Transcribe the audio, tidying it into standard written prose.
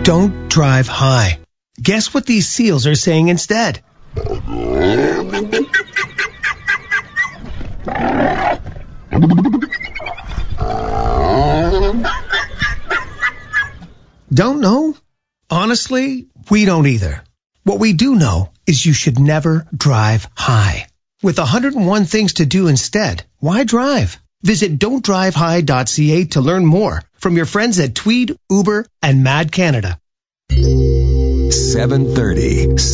Don't drive high. Guess what these seals are saying instead? Don't know? Honestly, we don't either. What we do know is you should never drive high. With 101 things to do instead, why drive? Visit don'tdrivehigh.ca to learn more from your friends at Tweed, Uber, and Mad Canada. 730